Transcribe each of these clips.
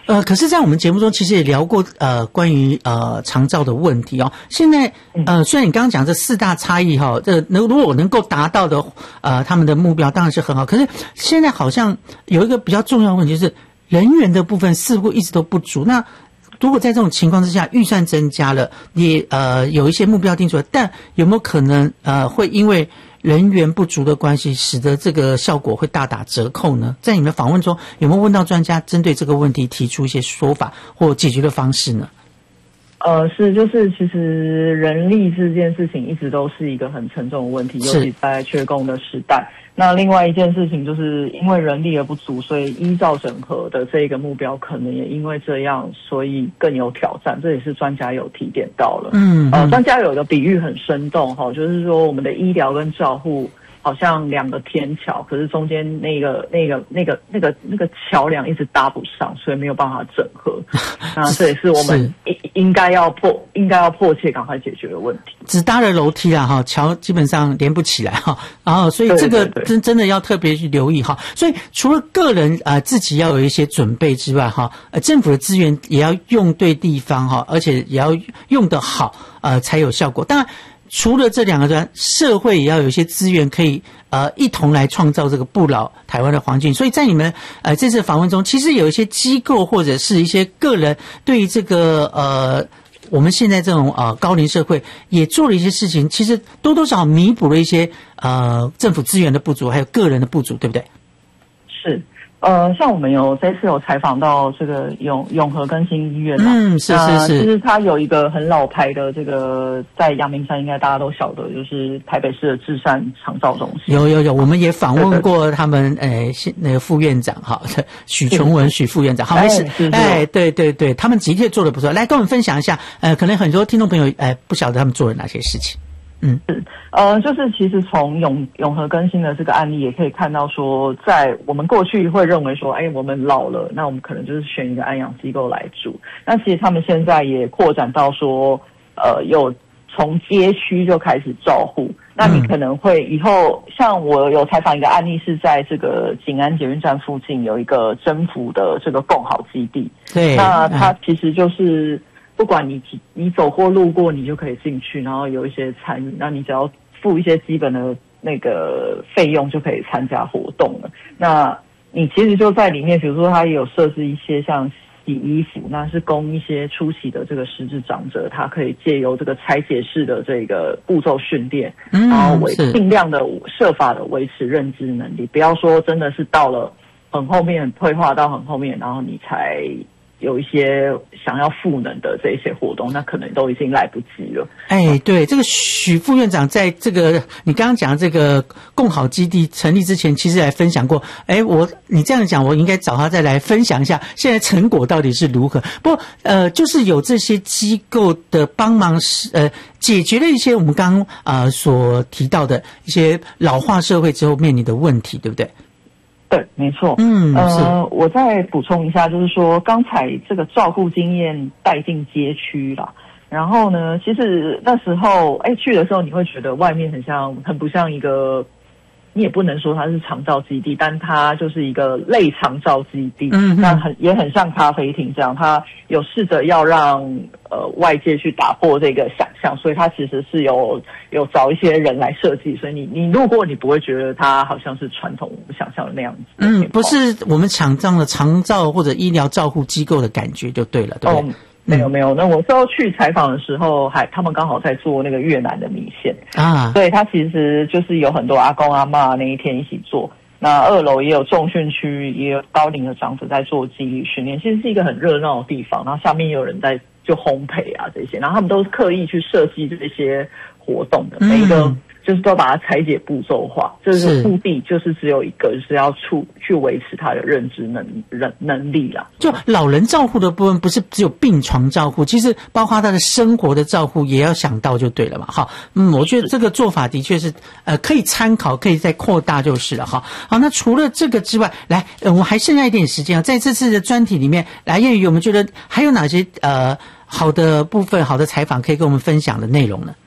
可是在我们节目中其实也聊过关于长照的问题哦。现在虽然你刚刚讲这4大差异哈，如果能够达到的他们的目标当然是很好，可是现在好像有一个比较重要的问题就是人员的部分似乎一直都不足。那如果在这种情况之下，预算增加了，也有一些目标定出来，但有没有可能会因为人员不足的关系，使得这个效果会大打折扣呢？在你们访问中有没有问到专家针对这个问题提出一些说法或解决的方式呢？ 就是其实人力这件事情一直都是一个很沉重的问题，尤其在缺工的时代。那另外一件事情就是因为人力而不足，所以依照整合的这个目标可能也因为这样，所以更有挑战。这也是专家有提点到了。专家有一个比喻很生动哈，就是说我们的医疗跟照护好像2个天桥，可是中间那个桥梁一直搭不上，所以没有办法整合。那这也是我们应该要迫切赶快解决的问题。 只搭了楼梯啦哈，桥基本上连不起来哈，然后所以这个真的要特别去留意哈。所以除了个人自己要有一些准备之外哈，政府的资源也要用对地方哈，而且也要用得好才有效果。当然除了这2个端，社会也要有一些资源可以一同来创造这个不老台湾的环境。所以在你们这次访问中，其实有一些机构或者是一些个人对于这个我们现在这种高龄社会也做了一些事情，其实多多少少弥补了一些政府资源的不足，还有个人的不足，对不对？ 是。像我们这次有采访到这个永和更新医院嘛， 是。 其实它有一个很老牌的这个在阳明山，应该大家都晓得，就是台北市的至善长照中心。 有，我们也访问过他们那个副院长哈，许琼文许副院长，好，没事。对，他们的确做得不错，来跟我们分享一下。可能很多听众朋友不晓得他们做了哪些事情。 就是其实从永和更新的这个案例也可以看到说，在我们过去会认为说，我们老了，那我们可能就是选一个安养机构来住。那其实他们现在也扩展到说，有从街区就开始照护。那你可能会以后，像我有采访一个案例是在这个景安捷运站附近有一个征服的这个共好基地。 对， 那它其实就是不管你走过路过，你就可以进去，然后有一些参与，那你只要付一些基本的那个费用就可以参加活动了。那你其实就在里面，比如说它也有设置一些像洗衣服，那是供一些初期的这个失智长者，他可以借由这个拆解式的这个步骤训练，然后尽量的设法的维持认知能力，不要说真的是到了很后面退化到很后面，然后你才有一些想要赋能的这些活动，那可能都已经来不及了。 对，这个许副院长在这个你刚刚讲的这个共好基地成立之前，其实来分享过。你这样讲，我应该找他再来分享一下现在成果到底是如何。不过就是有这些机构的帮忙，解决了一些我们刚刚所提到的一些老化社会之后面临的问题，对不对？ 对，没错。我再补充一下，就是说刚才这个照顾经验带进街区啦。然后呢，其实那时候去的时候，你会觉得外面很不像一个，你也不能说它是长照基地，但它就是一个类长照基地。那也很像咖啡厅这样，它有试着要让外界去打破这个想象，所以它其实是有找一些人来设计，所以你路过你不会觉得它好像是传统我们想象的那样子。 不是我们想象的长照或者医疗照护机构的感觉就对了，对不对？ 没有。那我之后去采访的时候，他们刚好在做那个越南的米线所以他其实就是有很多阿公阿嬷那一天一起做。那2楼也有重训区，也有高龄的长者在做肌力训练，其实是一个很热闹的地方。然后下面也有人在就烘焙这些，然后他们都是刻意去设计这些活动的，每一个就是都把它拆解步骤化，就是目的就是只有一个，就是要去维持他的认知能力啦。 就老人照护的部分，不是只有病床照护，其实包括他的生活的照护也要想到就对了嘛。好，我觉得这个做法的确是可以参考，可以再扩大就是了哈。好，那除了这个之外，来，我们还剩下一点时间在这次的专题里面，来諺语我们觉得还有哪些好的部分、好的采访可以跟我们分享的内容呢？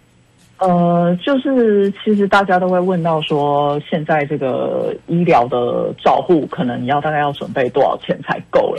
就是其实大家都会问到说，现在这个医疗的照护可能大概要准备多少钱才够了？